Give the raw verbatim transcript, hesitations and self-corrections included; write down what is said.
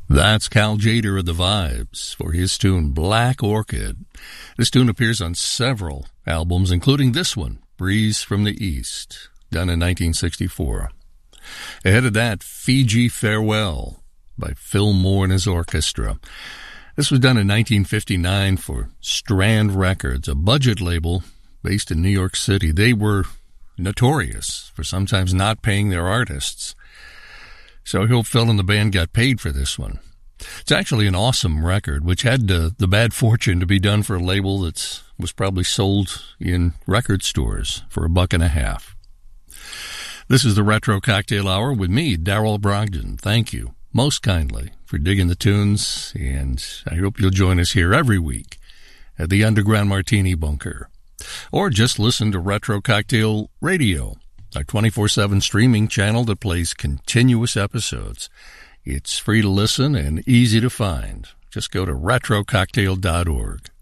That's Cal Tjader of the Vibes for his tune Black Orchid. This tune appears on several albums, including this one, Breeze from the East, done in nineteen sixty-four. Ahead of that, Fiji Farewell by Phil Moore and his orchestra. This was done in nineteen fifty-nine for Strand Records, a budget label based in New York City. They were notorious for sometimes not paying their artists. So I hope Phil and the band got paid for this one. It's actually an awesome record, which had uh, the bad fortune to be done for a label that was probably sold in record stores for a buck and a half. This is the Retro Cocktail Hour with me, Darrell Brogdon. Thank you most kindly for digging the tunes, and I hope you'll join us here every week at the Underground Martini Bunker. Or just listen to Retro Cocktail Radio, our twenty-four seven streaming channel that plays continuous episodes. It's free to listen and easy to find. Just go to retro cocktail dot org.